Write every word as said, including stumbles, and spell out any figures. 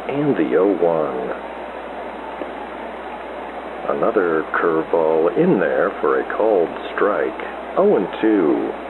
and the oh one. Another curveball in there for a called strike. oh and two.